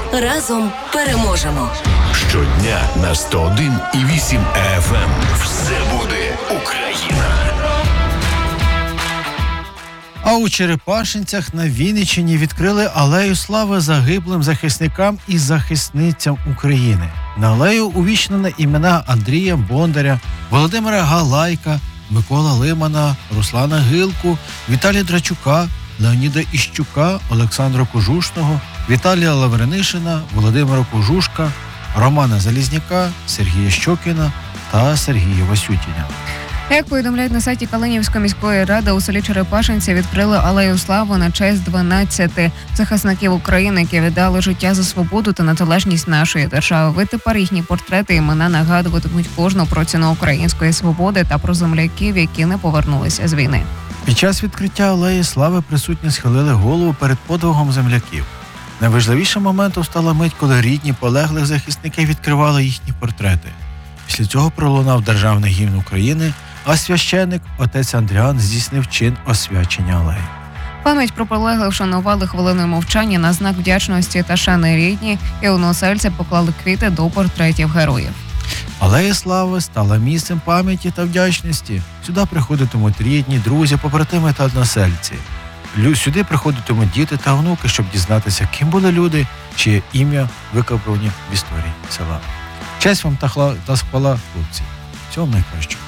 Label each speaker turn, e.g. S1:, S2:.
S1: Разом переможемо.
S2: Щодня на 101,8 FM. Все буде Україна.
S3: А у Черепашинцях на Вінниччині відкрили алею слави загиблим захисникам і захисницям України. На алею увічнено імена Андрія Бондаря, Володимира Галайка, Микола Лимана, Руслана Гилку, Віталія Драчука, Леоніда Іщука, Олександра Кожушного, Віталія Лавренишина, Володимира Кожушка, Романа Залізняка, Сергія Щокіна та Сергія Васютіна.
S4: Як повідомляють на сайті Калинівської міської ради, у селі Черепашинці відкрили алею слави на честь 12 захисників України, які віддали життя за свободу та незалежність нашої держави. Витепер їхні портрети і імена нагадуватимуть кожну про ціну української свободи та про земляків, які не повернулися з війни.
S3: Під час відкриття алеї слави присутні схилили голову перед подвигом земляків. Найважливішим моментом стала мить, коли рідні полеглих захисників відкривали їхні портрети. Після цього пролунав державний гімн України, а священник, отець Андріан, здійснив чин освячення алеї.
S4: Пам'ять про полеглих вшанували хвилиною мовчання на знак вдячності та шани рідні, і односельці поклали квіти до портретів героїв.
S3: Алея слави стала місцем пам'яті та вдячності. Сюди приходитимуть рідні, друзі, побратими та односельці. Сюди приходитимуть діти та внуки, щоб дізнатися, ким були люди, чиє ім'я викарбовані в історії села. Честь вам та хвала, хлопці. Всього найкращого.